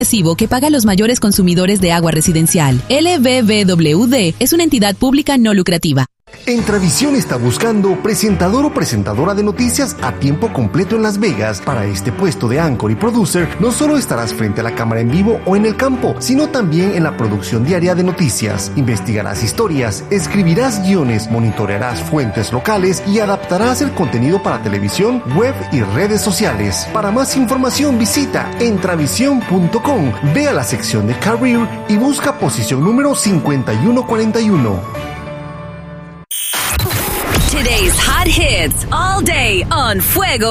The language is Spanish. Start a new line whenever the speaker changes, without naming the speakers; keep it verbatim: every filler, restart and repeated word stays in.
Recibo que paga a los mayores consumidores de agua residencial. L B B W D es una entidad pública no lucrativa.
Entravisión está buscando presentador o presentadora de noticias a tiempo completo en Las Vegas. Para este puesto de anchor y producer, no solo estarás frente a la cámara en vivo o en el campo, sino también en la producción diaria de noticias. Investigarás historias, escribirás guiones, monitorearás fuentes locales y adaptarás el contenido para televisión, web y redes sociales. Para más información visita entravisión punto com, ve a la sección de Career y busca posición número cincuenta y uno cuarenta y uno.
Today's hot hits all day on Fuego